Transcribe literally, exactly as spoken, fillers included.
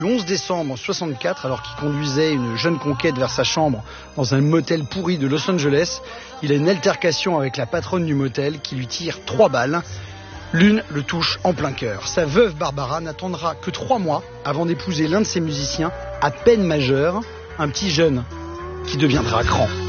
Le onze décembre soixante-quatre, alors qu'il conduisait une jeune conquête vers sa chambre dans un motel pourri de Los Angeles, il a une altercation avec la patronne du motel qui lui tire trois balles. L'une le touche en plein cœur. Sa veuve Barbara n'attendra que trois mois avant d'épouser l'un de ses musiciens à peine majeur, un petit jeune qui deviendra grand.